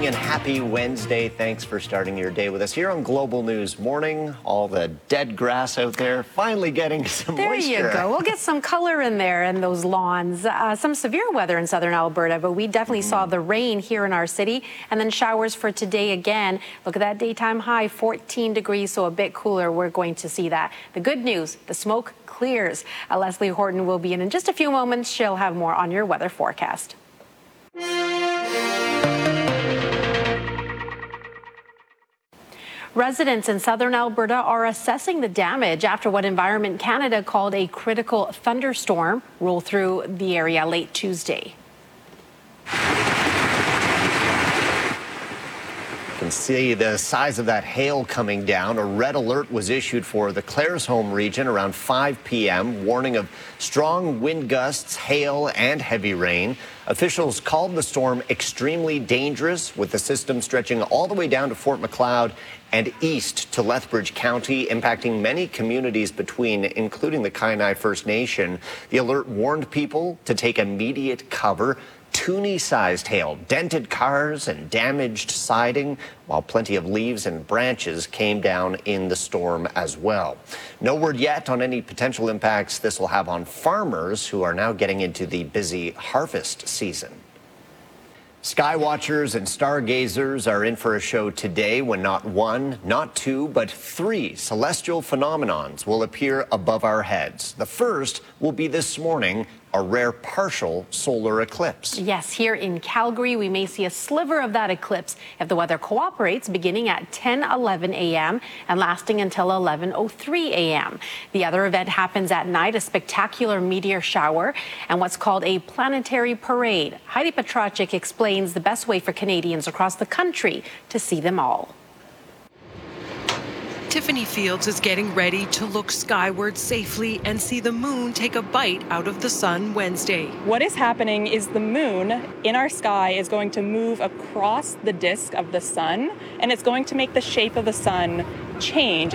morning and happy Wednesday. Thanks for starting your day with us here on Global News Morning. All the dead grass out there finally getting some moisture. There you go. We'll get some color in there in those lawns. Some severe weather in southern Alberta, but we definitely saw the rain here in our city, and then showers for today again. Look at that daytime high, 14 degrees, so a bit cooler. We're going to see that. The good news, the smoke clears. Leslie Horton will be in just a few moments. She'll have more on your weather forecast. Residents in southern Alberta are assessing the damage after what Environment Canada called a critical thunderstorm rolled through the area late Tuesday. You can see the size of that hail coming down. A red alert was issued for the Claresholm region around 5 p.m., warning of strong wind gusts, hail, and heavy rain. Officials called the storm extremely dangerous, with the system stretching all the way down to Fort Macleod and east to Lethbridge County, impacting many communities between, including the Kainai First Nation. The alert warned people to take immediate cover. Toonie-sized hail dented cars and damaged siding, while plenty of leaves and branches came down in the storm as well. No word yet on any potential impacts this will have on farmers who are now getting into the busy harvest season. Sky watchers and stargazers are in for a show today when not one, not two, but three celestial phenomenons will appear above our heads. The first will be this morning, a rare partial solar eclipse. Yes, here in Calgary, we may see a sliver of that eclipse if the weather cooperates, beginning at 10:11 a.m. and lasting until 11:03 a.m. The other event happens at night, a spectacular meteor shower and what's called a planetary parade. Heidi Petracek explains the best way for Canadians across the country to see them all. Tiffany Fields is getting ready to look skyward safely and see the moon take a bite out of the sun Wednesday. What is happening is the moon in our sky is going to move across the disk of the sun, and it's going to make the shape of the sun change.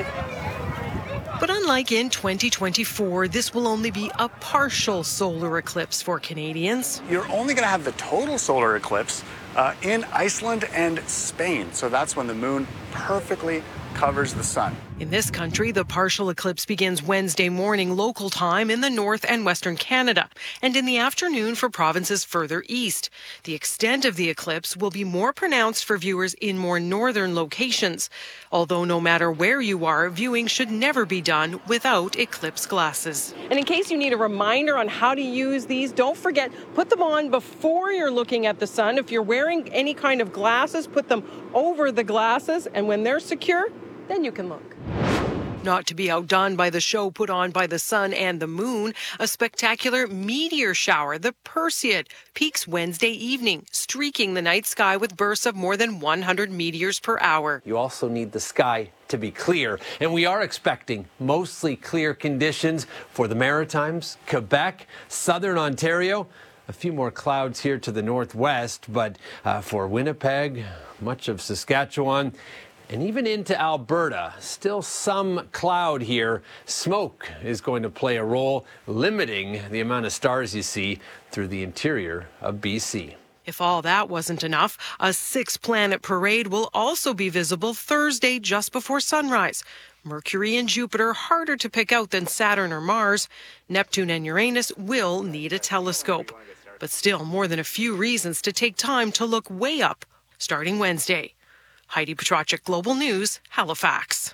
But unlike in 2024, this will only be a partial solar eclipse for Canadians. You're only going to have the total solar eclipse in Iceland and Spain. So that's when the moon perfectly covers the sun. In this country, the partial eclipse begins Wednesday morning local time in the north and western Canada, and in the afternoon for provinces further east. The extent of the eclipse will be more pronounced for viewers in more northern locations. Although no matter where you are, viewing should never be done without eclipse glasses. And in case you need a reminder on how to use these, don't forget, put them on before you're looking at the sun. If you're wearing any kind of glasses, put them over the glasses, and when they're secure, then you can look. Not to be outdone by the show put on by the sun and the moon, a spectacular meteor shower, the Perseid, peaks Wednesday evening, streaking the night sky with bursts of more than 100 meteors per hour. You also need the sky to be clear, and we are expecting mostly clear conditions for the Maritimes, Quebec, southern Ontario. A few more clouds here to the northwest, but for Winnipeg, much of Saskatchewan, and even into Alberta, still some cloud here. Smoke is going to play a role, limiting the amount of stars you see through the interior of BC. If all that wasn't enough, a six-planet parade will also be visible Thursday just before sunrise. Mercury and Jupiter harder to pick out than Saturn or Mars. Neptune and Uranus will need a telescope. But still more than a few reasons to take time to look way up, starting Wednesday. Heidi Petracek, Global News, Halifax.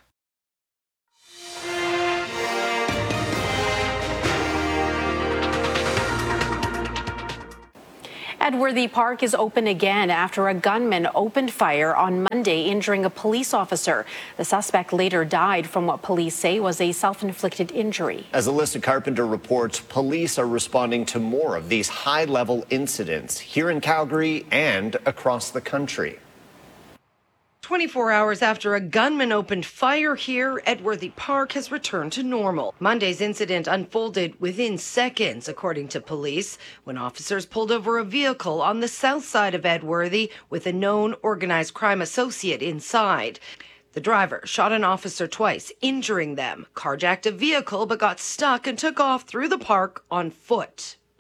Edworthy Park is open again after a gunman opened fire on Monday, injuring a police officer. The suspect later died from what police say was a self-inflicted injury. As Alyssa Carpenter reports, police are responding to more of these high-level incidents here in Calgary and across the country. 24 hours after a gunman opened fire here, Edworthy Park has returned to normal. Monday's incident unfolded within seconds, according to police, when officers pulled over a vehicle on the south side of Edworthy with a known organized crime associate inside. The driver shot an officer twice, injuring them, carjacked a vehicle but got stuck and took off through the park on foot.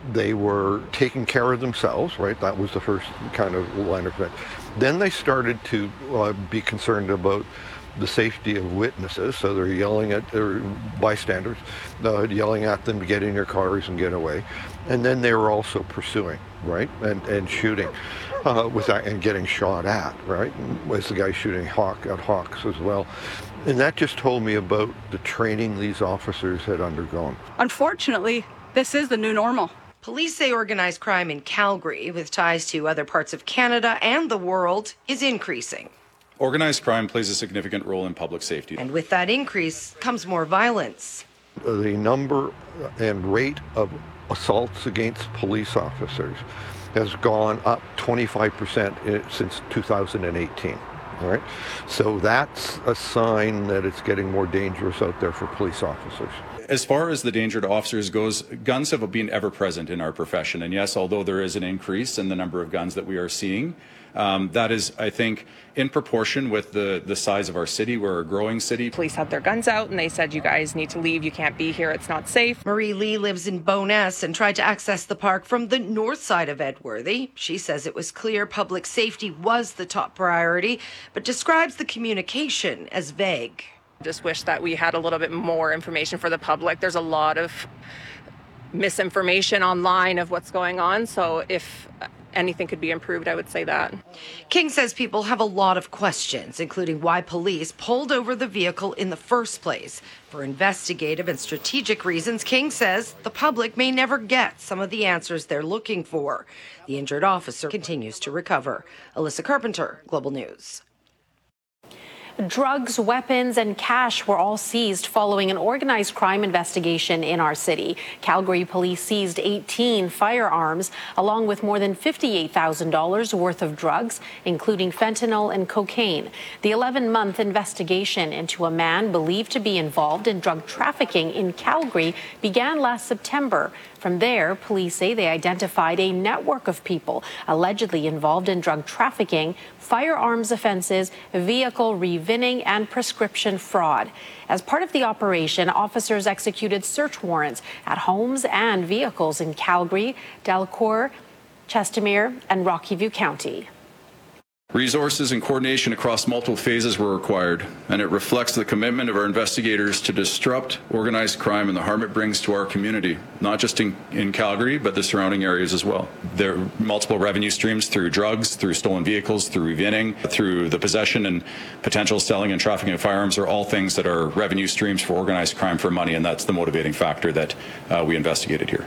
They were taking care of themselves, right? That was the first kind of line of defense. Then they started to be concerned about the safety of witnesses, so they're yelling at their bystanders, yelling at them to get in their cars and get away. And then they were also pursuing, right, and shooting and getting shot at, right? Was the guy shooting at Hawks as well. And that just told me about the training these officers had undergone. Unfortunately, this is the new normal. Police say organized crime in Calgary, with ties to other parts of Canada and the world, is increasing. Organized crime plays a significant role in public safety. And with that increase comes more violence. The number and rate of assaults against police officers has gone up 25% since 2018. Right? So that's a sign that it's getting more dangerous out there for police officers. As far as the danger to officers goes, guns have been ever present in our profession. And yes, although there is an increase in the number of guns that we are seeing, that is, I think, in proportion with the size of our city. We're a growing city. Police had their guns out and they said, you guys need to leave. You can't be here. It's not safe. Marie Lee lives in Bowness and tried to access the park from the north side of Edworthy. She says it was clear public safety was the top priority, but describes the communication as vague. Just wish that we had a little bit more information for the public. There's a lot of misinformation online of what's going on. So if anything could be improved, I would say that. King says people have a lot of questions, including why police pulled over the vehicle in the first place. For investigative and strategic reasons, King says the public may never get some of the answers they're looking for. The injured officer continues to recover. Alyssa Carpenter, Global News. Drugs, weapons, and cash were all seized following an organized crime investigation in our city. Calgary police seized 18 firearms, along with more than $58,000 worth of drugs, including fentanyl and cocaine. The 11-month investigation into a man believed to be involved in drug trafficking in Calgary began last September. From there, police say they identified a network of people allegedly involved in drug trafficking, firearms offenses, vehicle revinning, and prescription fraud. As part of the operation, officers executed search warrants at homes and vehicles in Calgary, Delacour, Chestermere, and Rocky View County. Resources and coordination across multiple phases were required, and it reflects the commitment of our investigators to disrupt organized crime and the harm it brings to our community, not just in Calgary, but the surrounding areas as well. There are multiple revenue streams through drugs, through stolen vehicles, through revinning, through the possession and potential selling and trafficking of firearms are all things that are revenue streams for organized crime for money, and that's the motivating factor that we investigated here.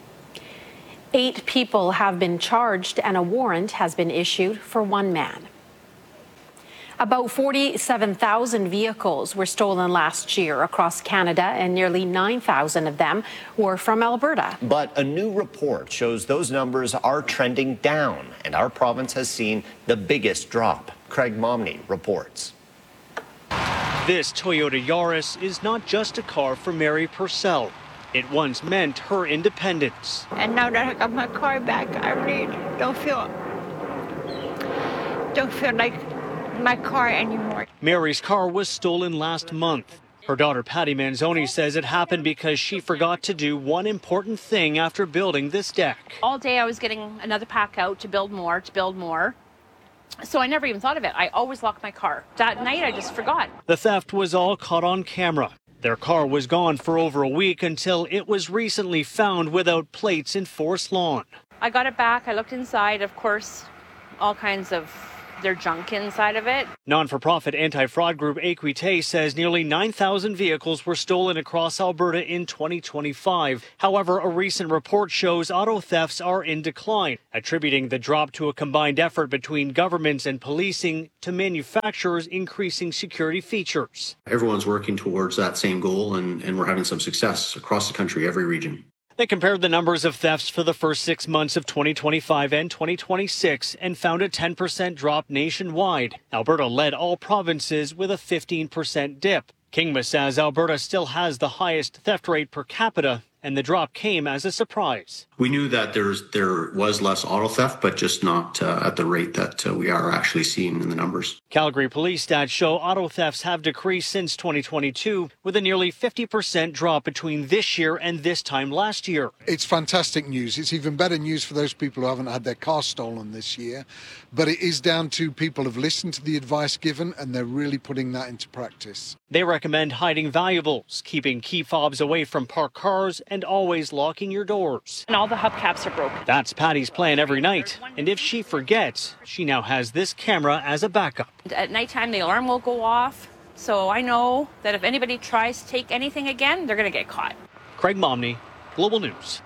8 people have been charged and a warrant has been issued for one man. About 47,000 vehicles were stolen last year across Canada, and nearly 9,000 of them were from Alberta. But a new report shows those numbers are trending down, and our province has seen the biggest drop. Craig Momney reports. This Toyota Yaris is not just a car for Mary Purcell. It once meant her independence. And now that I got my car back, I really don't feel like my car anymore. Mary's car was stolen last month. Her daughter Patty Manzoni says it happened because she forgot to do one important thing after building this deck. All day I was getting another pack out to build more. So I never even thought of it. I always lock my car. That night I just forgot. The theft was all caught on camera. Their car was gone for over a week until it was recently found without plates in Forest Lawn. I got it back. I looked inside. Of course, all kinds of their junk inside of it. Non-for-profit anti-fraud group Equite says nearly 9,000 vehicles were stolen across Alberta in 2025. However, a recent report shows auto thefts are in decline, attributing the drop to a combined effort between governments and policing to manufacturers increasing security features. Everyone's working towards that same goal, and we're having some success across the country, every region. They compared the numbers of thefts for the first 6 months of 2025 and 2026 and found a 10% drop nationwide. Alberta led all provinces with a 15% dip. Kingma says Alberta still has the highest theft rate per capita and the drop came as a surprise. We knew that there was less auto theft, but just not at the rate that we are actually seeing in the numbers. Calgary police stats show auto thefts have decreased since 2022, with a nearly 50% drop between this year and this time last year. It's fantastic news. It's even better news for those people who haven't had their car stolen this year. But it is down to people have listened to the advice given, and they're really putting that into practice. They recommend hiding valuables, keeping key fobs away from parked cars, and always locking your doors. And all the hubcaps are broken. That's Patty's plan every night. And if she forgets, she now has this camera as a backup. At nighttime, the alarm will go off. So I know that if anybody tries to take anything again, they're going to get caught. Craig Momney, Global News.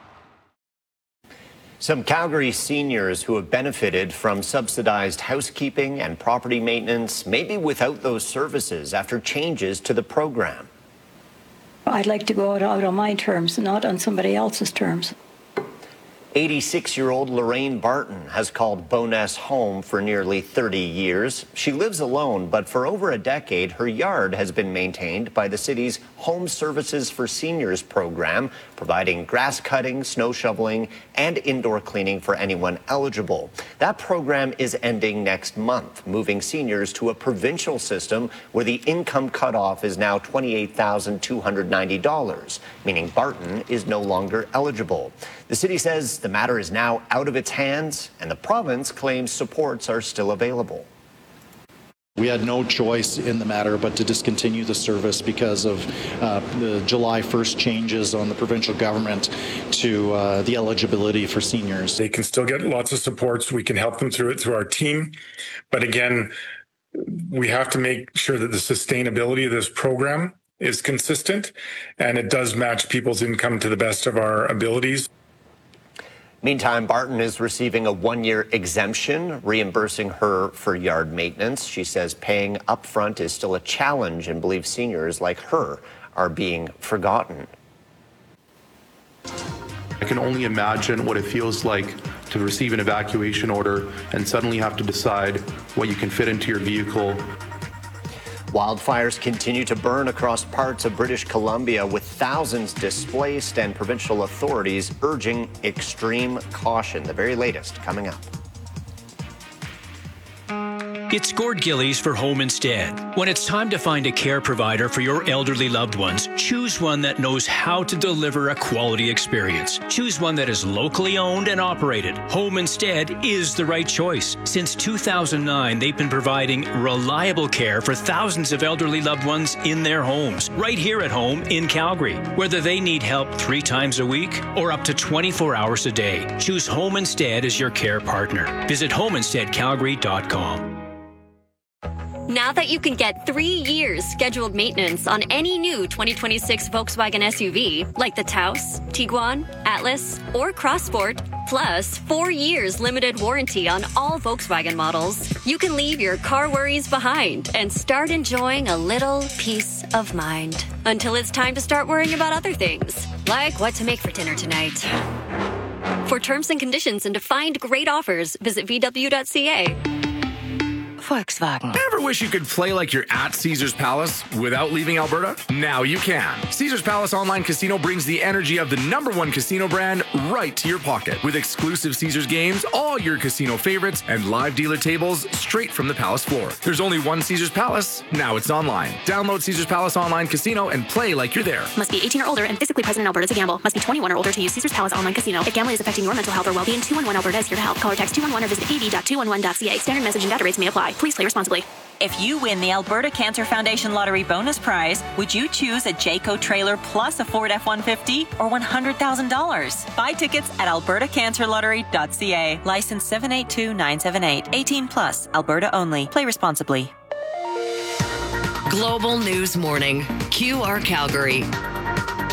Some Calgary seniors who have benefited from subsidized housekeeping and property maintenance may be without those services after changes to the program. I'd like to go out on my terms, not on somebody else's terms. 86-year-old Lorraine Barton has called Bowness home for nearly 30 years. She lives alone, but for over a decade, her yard has been maintained by the city's Home Services for Seniors program, providing grass cutting, snow shoveling, and indoor cleaning for anyone eligible. That program is ending next month, moving seniors to a provincial system where the income cutoff is now $28,290, meaning Barton is no longer eligible. The city says the matter is now out of its hands, and the province claims supports are still available. We had no choice in the matter but to discontinue the service because of the July 1st changes on the provincial government to the eligibility for seniors. They can still get lots of supports. We can help them through it through our team. But again, we have to make sure that the sustainability of this program is consistent and it does match people's income to the best of our abilities. Meantime, Barton is receiving a one-year exemption, reimbursing her for yard maintenance. She says paying upfront is still a challenge and believes seniors like her are being forgotten. I can only imagine what it feels like to receive an evacuation order and suddenly have to decide what you can fit into your vehicle. Wildfires continue to burn across parts of British Columbia, with thousands displaced and provincial authorities urging extreme caution. The very latest coming up. It's Gord Gillies for Home Instead. When it's time to find a care provider for your elderly loved ones, choose one that knows how to deliver a quality experience. Choose one that is locally owned and operated. Home Instead is the right choice. Since 2009, they've been providing reliable care for thousands of elderly loved ones in their homes, right here at home in Calgary. Whether they need help 3 times a week or up to 24 hours a day, choose Home Instead as your care partner. Visit homeinsteadcalgary.com. Now that you can get 3 years scheduled maintenance on any new 2026 Volkswagen SUV, like the Taos, Tiguan, Atlas, or Crossport, plus 4 years limited warranty on all Volkswagen models, you can leave your car worries behind and start enjoying a little peace of mind. Until it's time to start worrying about other things, like what to make for dinner tonight. For terms and conditions and to find great offers, visit VW.ca. Volkswagen. Ever wish you could play like you're at Caesars Palace without leaving Alberta? Now you can. Caesars Palace Online Casino brings the energy of the #1 casino brand right to your pocket. With exclusive Caesars games, all your casino favorites, and live dealer tables straight from the Palace floor. There's only one Caesars Palace. Now it's online. Download Caesars Palace Online Casino and play like you're there. Must be 18 or older and physically present in Alberta to gamble. Must be 21 or older to use Caesars Palace Online Casino. If gambling is affecting your mental health or well-being, 211 Alberta is here to help. Call or text 211 or visit ab.211.ca. Standard message and data rates may apply. Please play responsibly. If you win the Alberta Cancer Foundation Lottery bonus prize, would you choose a Jayco trailer plus a Ford F-150 or $100,000? Buy tickets at albertacancerlottery.ca. License 782978. 18 plus. Alberta only. Play responsibly. Global News Morning. QR Calgary.